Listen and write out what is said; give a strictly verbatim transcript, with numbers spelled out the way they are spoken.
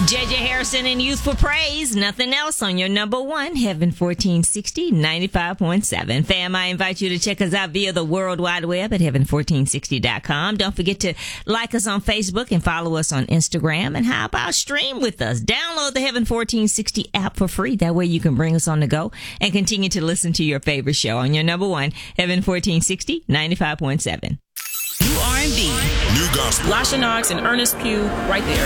J J Harrison and Youthful Praise. Nothing else on your number one, Heaven fourteen sixty, ninety-five point seven. Fam, I invite you to check us out via the World Wide Web at heaven fourteen sixty dot com. Don't forget to like us on Facebook and follow us on Instagram. And how about stream with us? Download the Heaven fourteen sixty app for free. That way you can bring us on the go and continue to listen to your favorite show on your number one, Heaven fourteen sixty, ninety-five point seven. New R and B. New gospel. Lasha Knox and Ernest Pugh right there.